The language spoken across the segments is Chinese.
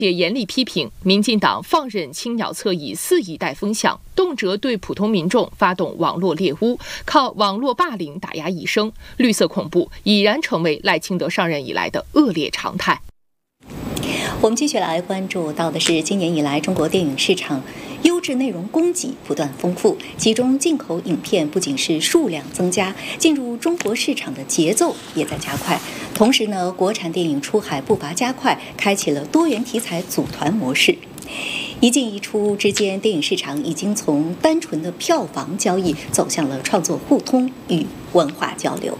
也严厉批评民进党放任青鸟侧翼肆意带风向，动辄对普通民众发动网络猎巫，靠网络霸凌打压一生，绿色恐怖已然成为赖清德上任以来的恶劣常态。 我们继续来关注到的是，今年以来中国电影市场优质内容供给不断丰富，其中进口影片不仅是数量增加，进入中国市场的节奏也在加快。同时呢，国产电影出海步伐加快，开启了多元题材组团模式。一进一出之间，电影市场已经从单纯的票房交易走向了创作互通与文化交流。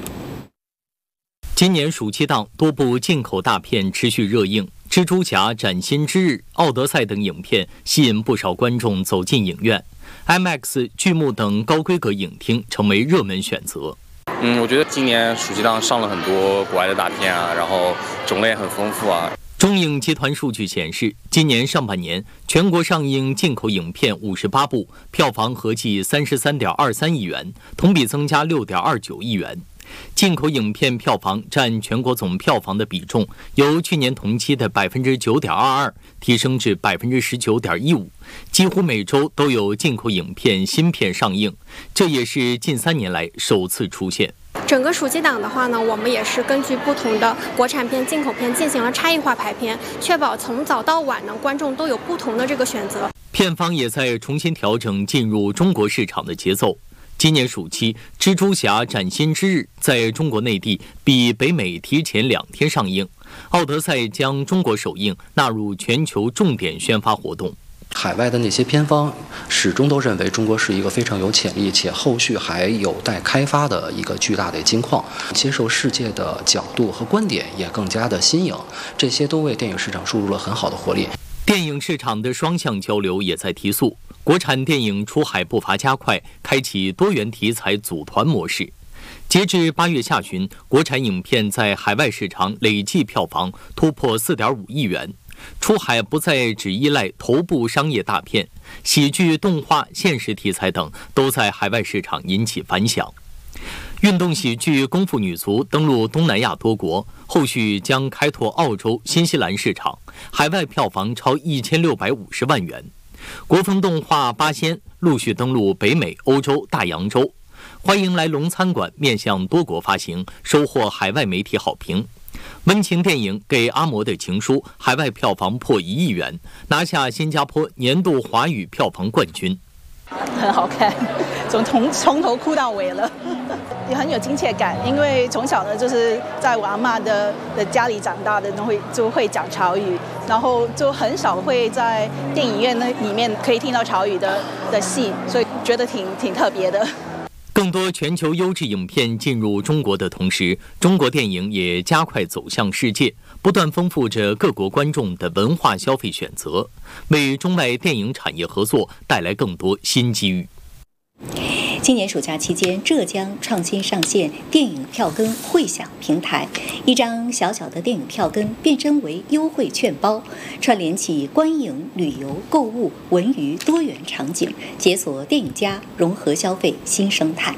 今年暑期档多部进口大片持续热映，蜘蛛侠、崭新之日、奥德赛等影片吸引不少观众走进影院， IMAX、巨幕等高规格影厅成为热门选择。 我觉得今年暑期档上了很多国外的大片啊，然后种类很丰富啊。 中影集团数据显示，今年上半年全国上映进口影片58部，票房合计33.23亿元，同比增加6.29亿元。进口影片票房占全国总票房的比重由去年同期的9.22%提升至19.15%，几乎每周都有进口影片新片上映，这也是近3年来首次出现。 整个暑期档的话呢，我们也是根据不同的国产片、进口片进行了差异化排片，确保从早到晚呢，观众都有不同的这个选择。 片方也在重新调整进入中国市场的节奏。今年暑期，蜘蛛侠崭新之日在中国内地比北美提前2天上映，奥德赛将中国首映纳入全球重点宣发活动。 海外的那些片方始终都认为中国是一个非常有潜力且后续还有待开发的一个巨大的金矿，接受世界的角度和观点也更加的新颖，这些都为电影市场注入了很好的活力。 电影市场的双向交流也在提速，国产电影出海步伐加快，开启多元题材组团模式。截至8月下旬，国产影片在海外市场累计票房突破4.5亿元。出海不再只依赖头部商业大片，喜剧、动画、现实题材等都在海外市场引起反响。运动喜剧《功夫女足》登陆东南亚多国，后续将开拓澳洲、新西兰市场，海外票房超1650万元。国风动画《八仙》陆续登陆北美、欧洲、大洋洲。欢迎来龙餐馆面向多国发行，收获海外媒体好评。温情电影《给阿嬷的情书》海外票房破1亿元，拿下新加坡年度华语票房冠军。 很好看，从头哭到尾了，也很有亲切感。因为从小呢，就是在我阿嬷的家里长大的，就会讲潮语，然后就很少会在电影院里面可以听到潮语的戏，所以觉得挺特别的。 更多全球优质影片进入中国的同时，中国电影也加快走向世界，不断丰富着各国观众的文化消费选择，为中外电影产业合作带来更多新机遇。 今年暑假期间，浙江创新上线电影票根汇享平台，一张小小的电影票根变身为优惠券包，串联起观影、旅游、购物、文娱多元场景，解锁电影加融合消费新生态。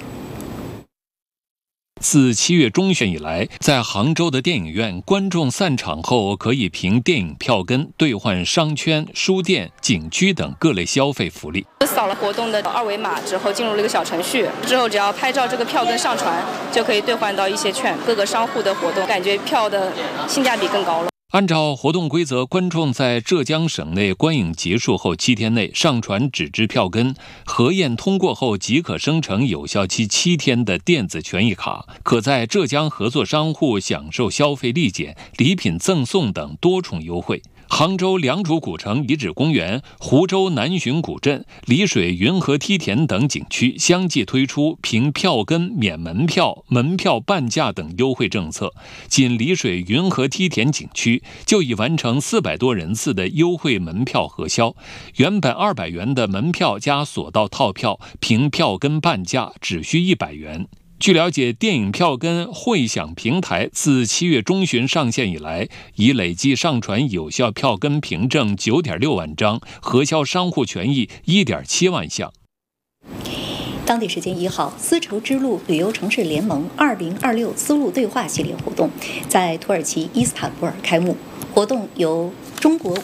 自7月中旬以来，在杭州的电影院，观众散场后可以凭电影票根兑换商圈、书店、景区等各类消费福利。 扫了活动的2维码之后，进入了一个小程序，之后只要拍照这个票根上传，就可以兑换到一些券。各个商户的活动，感觉票的性价比更高了。 按照活动规则，观众在浙江省内观影结束后7天内上传纸质票根，核验通过后即可生成有效期7天的电子权益卡，可在浙江合作商户享受消费立减、礼品赠送等多重优惠。杭州良渚古城遗址公园、湖州南浔古镇、丽水云河梯田等景区相继推出凭票根免门票、门票半价等优惠政策。仅丽水云河梯田景区就已完成400多人次的优惠门票核销，原本200元的门票加索道套票，凭票根半价只需100元。据了解，电影票根汇享平台自7月中旬上线以来，已累计上传有效票根凭证9.6万张，核销商户权益1.7万项。 当地时间1号，丝绸之路旅游城市联盟2026丝路对话系列活动在土耳其伊斯坦布尔开幕。活动由中国